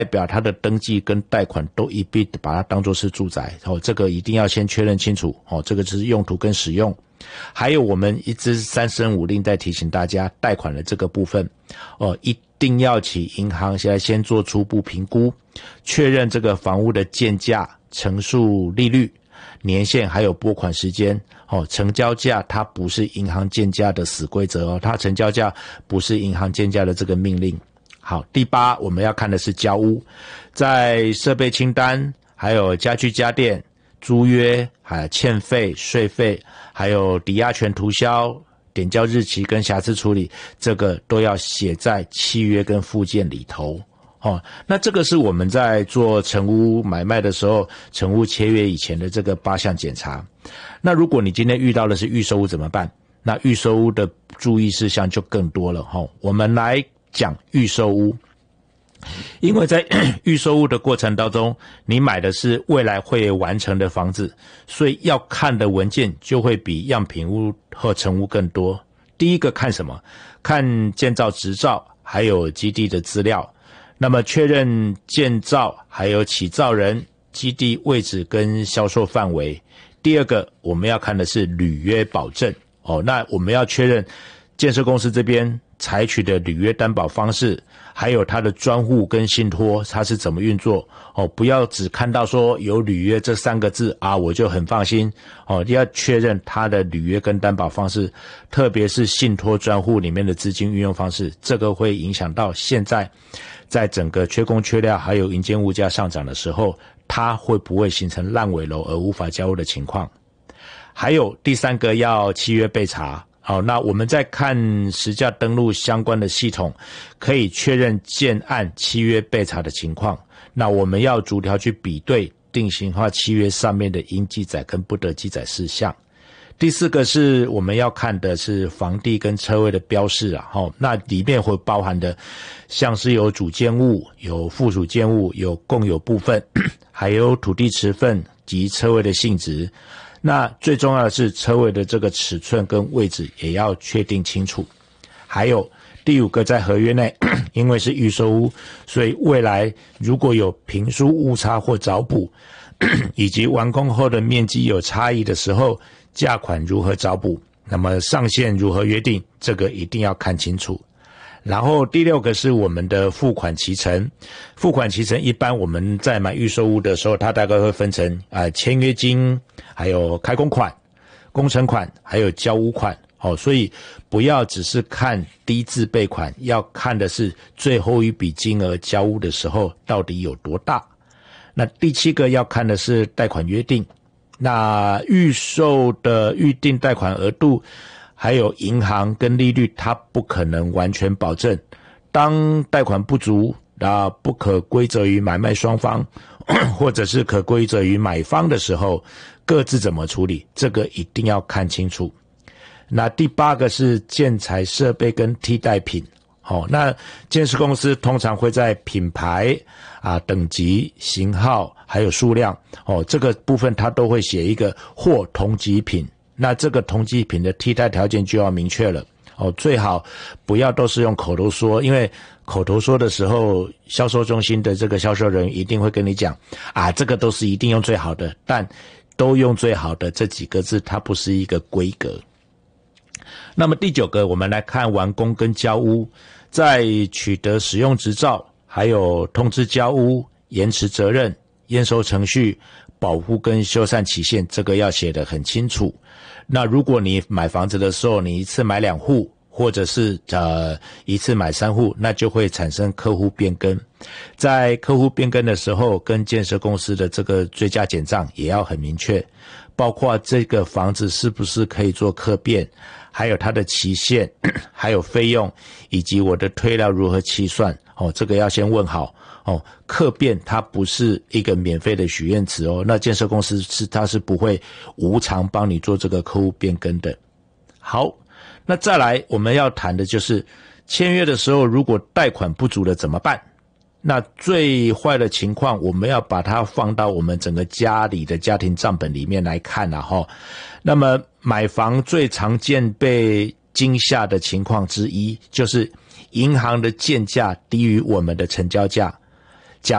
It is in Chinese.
表它的登记跟贷款都一并把它当作是住宅，这个一定要先确认清楚，这个是用途跟使用。还有我们一直三申五令在提醒大家，贷款的这个部分，一定要请银行现在先做初步评估，确认这个房屋的建价、成数利率、年限还有拨款时间。成交价它不是银行建价的死规则它成交价不是银行建价的这个命令。好，第8我们要看的是交屋，在设备清单、还有家具家电、租约、还有欠费、税费，还有抵押权涂销、点交日期跟瑕疵处理，这个都要写在契约跟附件里头。那这个是我们在做成屋买卖的时候，成屋签约以前的这个8项检查。那如果你今天遇到的是预售屋怎么办？那预售屋的注意事项就更多了。我们来讲预售屋，因为在预售屋的过程当中，你买的是未来会完成的房子，所以要看的文件就会比样品屋和成屋更多。第一个看什么？看建造执照，还有基地的资料。那么确认建造，还有起造人、基地位置跟销售范围。第二个，我们要看的是履约保证。那我们要确认建设公司这边采取的履约担保方式，还有它的专户跟信托它是怎么运作。不要只看到说有履约这3个字我就很放心。要确认它的履约跟担保方式，特别是信托专户里面的资金运用方式，这个会影响到现在在整个缺工缺料还有营建物价上涨的时候，它会不会形成烂尾楼而无法交屋的情况。还有第3个要契约备查。那我们在看实价登录相关的系统，可以确认建案契约备查的情况。那我们要逐条去比对定型化契约上面的应记载跟不得记载事项。第4个是我们要看的是房地跟车位的标示那里面会包含的像是有主建物、有附属建物、有共有部分，还有土地持分及车位的性质。那最重要的是车位的这个尺寸跟位置也要确定清楚。还有第5个，在合约内，因为是预售屋，所以未来如果有坪数误差或找补，以及完工后的面积有差异的时候，价款如何找补，那么上限如何约定，这个一定要看清楚。然后第6个是我们的付款期程。付款期程一般我们在买预售屋的时候，它大概会分成签约金，还有开工款、工程款，还有交屋款。所以不要只是看低自备款，要看的是最后一笔金额交屋的时候到底有多大。那第7个要看的是贷款约定。那预售的预定贷款额度还有银行跟利率，它不可能完全保证。当贷款不足，不可归责于买卖双方，或者是可归责于买方的时候，各自怎么处理，这个一定要看清楚。那第8个是建材设备跟替代品。那建设公司通常会在品牌等级、型号还有数量这个部分它都会写一个或同级品。那这个同级品的替代条件就要明确了最好不要都是用口头说，因为口头说的时候，销售中心的这个销售人员一定会跟你讲这个都是一定用最好的，但都用最好的这几个字它不是一个规格。那么第9个，我们来看完工跟交屋，在取得使用执照，还有通知交屋、延迟责任、验收程序、保护跟修缮期限，这个要写得很清楚。那如果你买房子的时候，你一次买2户，或者是一次买3户，那就会产生客户变更。在客户变更的时候，跟建设公司的这个追加减账也要很明确，包括这个房子是不是可以做客变，还有它的期限，还有费用，以及我的推料如何计算这个要先问好客变它不是一个免费的许愿池那建设公司它是不会无偿帮你做这个客户变更的。好，那再来我们要谈的就是签约的时候，如果贷款不足了怎么办？那最坏的情况，我们要把它放到我们整个家里的家庭账本里面来看那么买房最常见被惊吓的情况之一，就是银行的建价低于我们的成交价